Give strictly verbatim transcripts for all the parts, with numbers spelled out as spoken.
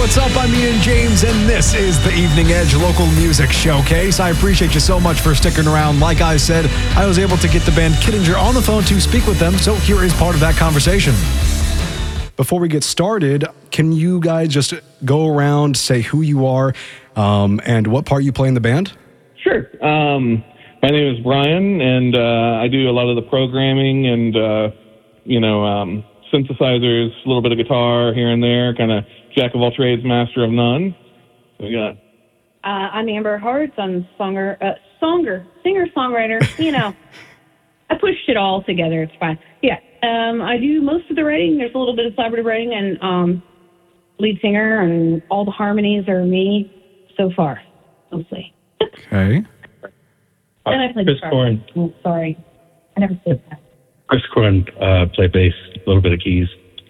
what's up? I'm Ian James, and this is the Evening Edge Local Music Showcase. I appreciate you so much for sticking around. Like I said, I was able to get the band Kittinger on the phone to speak with them, so here is part of that conversation. Before we get started, can you guys just go around, say who you are, um, and what part you play in the band? Sure. Um, my name is Brian, and uh, I do a lot of the programming and, uh, you know, um, synthesizers, a little bit of guitar here and there, kind of jack of all trades, master of none. What we got? Uh, I'm Amber Hartz. I'm songer, uh, songer, singer, songwriter. You know, I pushed it all together. It's fine. Yeah, um, I do most of the writing. There's a little bit of collaborative writing, and um, lead singer, and all the harmonies are me so far, mostly. Okay. And I play Chris guitar. Korn. Oh, sorry, I never said that. Chris Korn, uh, play bass, a little bit of keys.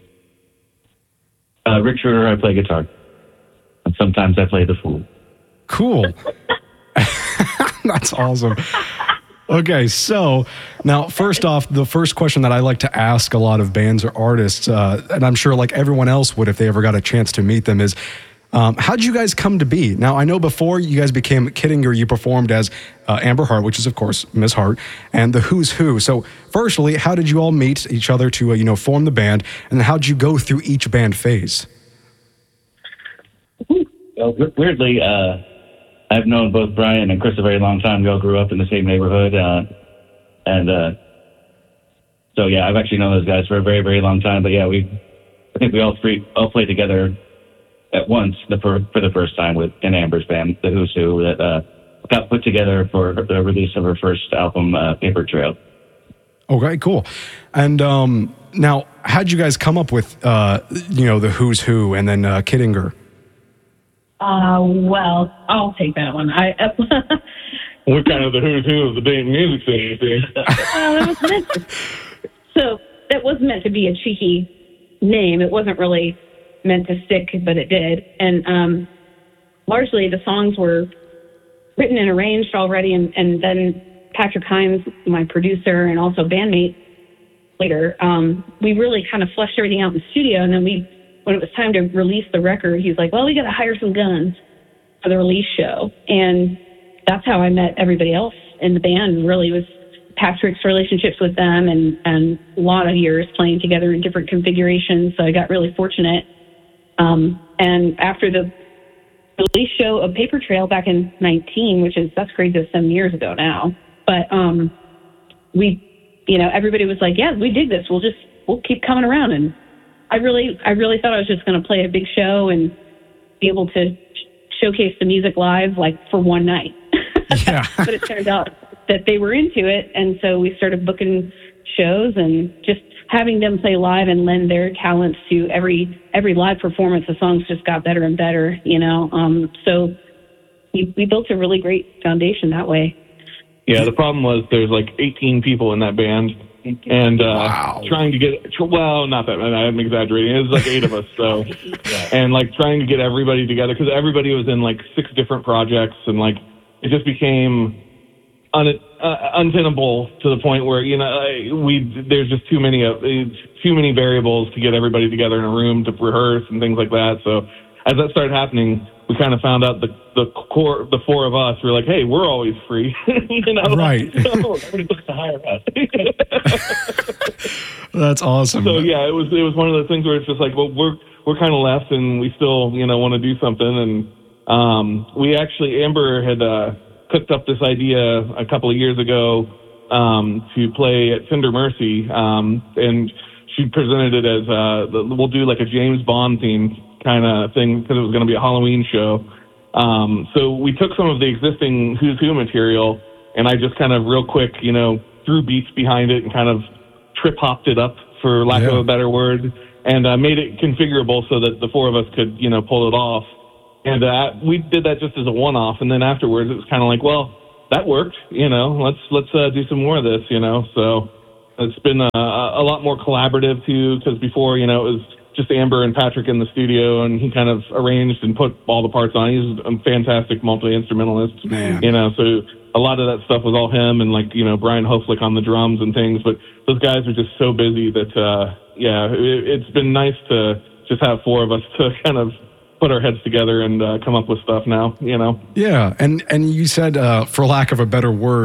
Uh, Rick Schroeder, I play guitar. And sometimes I play the fool. Cool. That's awesome. Okay, so now, first off, the first question that I like to ask a lot of bands or artists, uh, and I'm sure like everyone else would if they ever got a chance to meet them, is um, how did you guys come to be? Now, I know before you guys became Kittinger, you performed as uh, Amber Hart, which is, of course, Miss Hart, and the Who's Who. So, firstly, how did you all meet each other to, uh, you know, form the band, and then how did you go through each band phase? Well, weirdly, uh, I've known both Brian and Chris a very long time. We all grew up in the same neighborhood. Uh, and uh, so, yeah, I've actually known those guys for a very, very long time. But, yeah, we, I think we all three all played together at once the, for, for the first time with in Amber's band, The Who's Who, that uh, got put together for the release of her first album, uh, Paper Trail. Okay, cool. And um, now, how'd you guys come up with, uh, you know, The Who's Who and then uh, Kittinger? Uh, well, I'll take that one. I We're kind of the who's who of the Dayton music scene, you see. well, it was meant to, so it was meant to be a cheeky name. It wasn't really meant to stick, but it did. And um, largely the songs were written and arranged already, and, and then Patrick Hines, my producer and also bandmate later, um, we really kind of fleshed everything out in the studio, and then we, when it was time to release the record, he was like, well, we got to hire some guns for the release show. And that's how I met everybody else in the band, really was Patrick's relationships with them and, and a lot of years playing together in different configurations. So I got really fortunate. Um, and after the release show of Paper Trail back in nineteen, which is, that's crazy, that's seven years ago now. But um, we, you know, everybody was like, yeah, we dig this. We'll just, we'll keep coming around. And I really, I really thought I was just going to play a big show and be able to sh- showcase the music live, like for one night. Yeah. But it turned out that they were into it. And so we started booking shows and just having them play live and lend their talents to every, every live performance. The songs just got better and better, you know? Um, so we, we built a really great foundation that way. Yeah, the problem was there's like eighteen people in that band, and uh, Wow. trying to get, well, not that, I'm exaggerating, it was like eight of us, so, and like trying to get everybody together, because everybody was in like six different projects, and like, it just became un, uh, untenable to the point where, you know, we, there's just too many, uh, too many variables to get everybody together in a room to rehearse and things like that, so as that started happening, we kind of found out the the core, the four of us were like, hey, we're always free, you know? Right. So everybody looks to hire us. That's awesome. So yeah, it was it was one of those things where it's just like, well, we're we're kind of left, and we still, you know, want to do something, and um, we actually, Amber had uh, cooked up this idea a couple of years ago um, to play at Tender Mercy, um, and she presented it as uh, we'll do like a James Bond theme kind of thing because it was going to be a Halloween show. Um, so we took some of the existing Who's Who material, and I just kind of real quick, you know, threw beats behind it and kind of trip-hopped it up, for lack Yeah. of a better word, and uh, made it configurable so that the four of us could, you know, pull it off. And uh, we did that just as a one-off, and then afterwards it was kind of like, well, that worked, you know, let's let's uh, do some more of this, you know. So it's been uh, a lot more collaborative, too, because before, you know, it was just Amber and Patrick in the studio, and he kind of arranged and put all the parts on. He's a fantastic multi-instrumentalist, Man. you know, so a lot of that stuff was all him, and like, you know, Brian Hoflick on the drums and things, but those guys are just so busy that, uh, yeah, it, it's been nice to just have four of us to kind of put our heads together and uh, come up with stuff now. You know. Yeah, and and you said, uh, for lack of a better word,